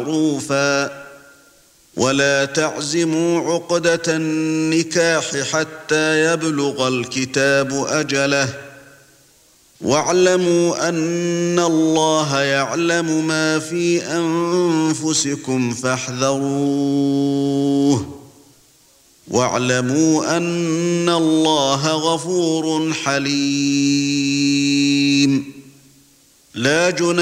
معروفا ولا تعزموا عقدة النكاح حتى يبلغ الكتاب أجله واعلموا أن الله يعلم ما في أنفسكم فاحذروه واعلموا أن الله غفور حليم لا جناح